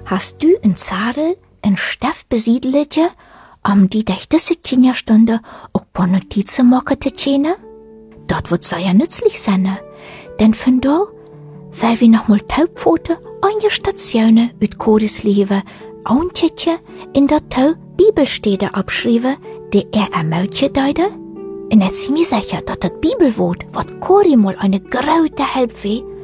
Hast du in Zadel en Steff besiedeletje, die dächteste Kinderstunde auch paar Notizen machen zu können? Dort wird sehr nützlich sein, denn von da, weil wir noch mal Taubpfote einige Stationen mit Kodis Leben ein Tittchen in der Tau Bibelstede abschreiben, die ermögliche deute. Und jetzt sind wir sicher, dass das Bibelwort, was Cori mal eine graute Help weh,